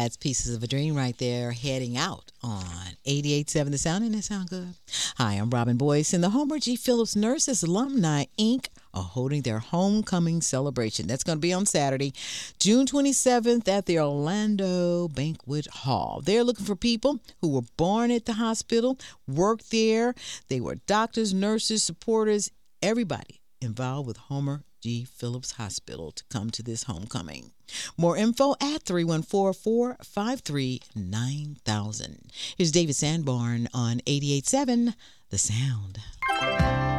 That's Pieces of a Dream right there, heading out on 88.7 The Sound. Doesn't that sound good? Hi, I'm Robin Boyce, and the Homer G. Phillips Nurses Alumni, Inc. are holding their homecoming celebration. That's going to be on Saturday, June 27th at the Orlando Banquet Hall. They're looking for people who were born at the hospital, worked there. They were doctors, nurses, supporters, everybody involved with Homer G. Phillips Hospital to come to this homecoming. More info at 314-453-9000. Here's David Sanborn on 88.7 The Sound.